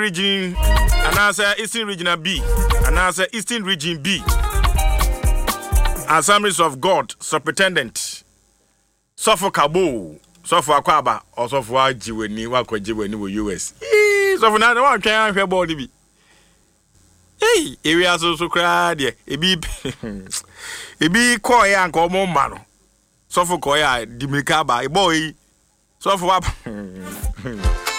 region anasa Eastern Regional B anasa Eastern Region B. Assemblies of God Superintendent Sofo Kabo Sofo Akwaba or Sofo Ajiweni Wakojiweni with US. Sofo na one try and body bi. Hey, area so cry there. Ebi call ya nko mo ma no. Sofo call ya Dimikaba, boy. Sofo